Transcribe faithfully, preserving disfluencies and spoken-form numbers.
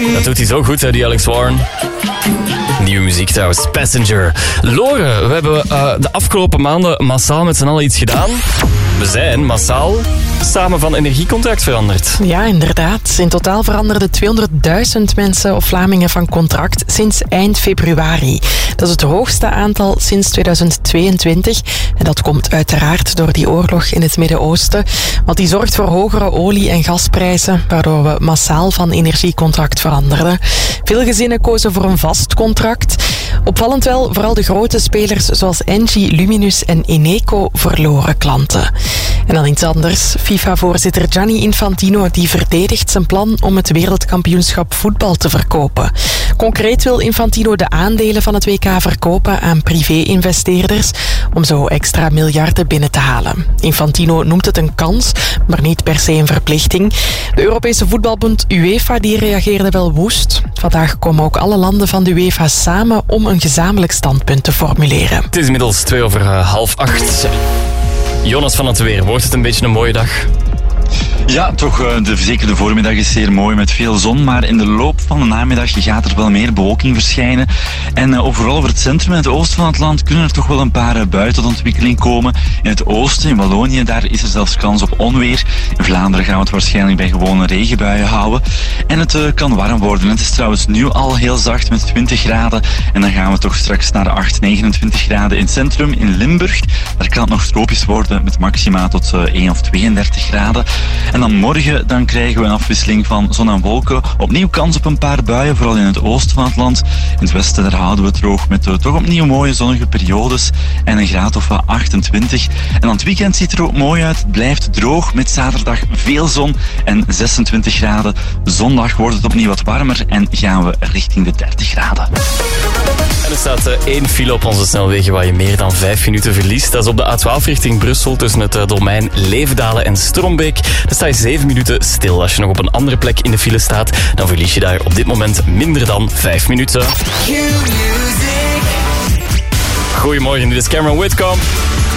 Dat doet hij zo goed, hè, die Alex Warren. Nieuwe muziek trouwens, Passenger. Lore, we hebben uh, de afgelopen maanden massaal met z'n allen iets gedaan. We zijn massaal samen van energiecontract veranderd. Ja, inderdaad. In totaal veranderden tweehonderdduizend mensen of Vlamingen van contract sinds eind februari. Dat is het hoogste aantal sinds tweeduizend tweeëntwintig. En dat komt uiteraard door die oorlog in het Midden-Oosten. Want die zorgt voor hogere olie- en gasprijzen, waardoor we massaal van energiecontract veranderden. Veel gezinnen kozen voor een vast contract. Opvallend wel, vooral de grote spelers zoals Engie, Luminus en Eneco verloren klanten. En dan iets anders. FIFA-voorzitter Gianni Infantino die verdedigt zijn plan om het wereldkampioenschap voetbal te verkopen. Concreet wil Infantino de aandelen van het W K verkopen aan privé-investeerders om zo extra miljarden binnen te halen. Infantino noemt het een kans, maar niet per se een verplichting. De Europese voetbalbond UEFA die reageerde wel woest. Vandaag komen ook alle landen van de UEFA samen om een gezamenlijk standpunt te formuleren. Het is inmiddels twee over uh, half acht. Jonas van het Weer, wordt het een beetje een mooie dag? Ja, toch, de, zeker de voormiddag is zeer mooi met veel zon, maar in de loop van de namiddag gaat er wel meer bewolking verschijnen. En uh, overal over het centrum en het oosten van het land kunnen er toch wel een paar uh, buien tot ontwikkeling komen. In het oosten, in Wallonië, daar is er zelfs kans op onweer. In Vlaanderen gaan we het waarschijnlijk bij gewone regenbuien houden. En het uh, kan warm worden. Het is trouwens nu al heel zacht met twintig graden. En dan gaan we toch straks naar de acht, negenentwintig graden in het centrum. In Limburg, daar kan het nog tropisch worden met maxima tot uh, één of tweeëndertig graden. En dan morgen dan krijgen we een afwisseling van zon en wolken. Opnieuw kans op een paar buien, vooral in het oosten van het land. In het westen daar houden we het droog met uh, toch opnieuw mooie zonnige periodes. En een graad of achtentwintig. En dan het weekend ziet er ook mooi uit. Het blijft droog met zaterdag veel zon en zesentwintig graden. Zondag wordt het opnieuw wat warmer en gaan we richting de dertig graden. En er staat uh, één file op onze snelwegen waar je meer dan vijf minuten verliest. Dat is op de A twaalf richting Brussel tussen het uh, domein Levendalen en Strombeek. Daar sta je zeven minuten stil. Als je nog op een andere plek in de file staat, dan verlies je daar op dit moment minder dan vijf minuten. Goedemorgen, dit is Cameron Whitcomb.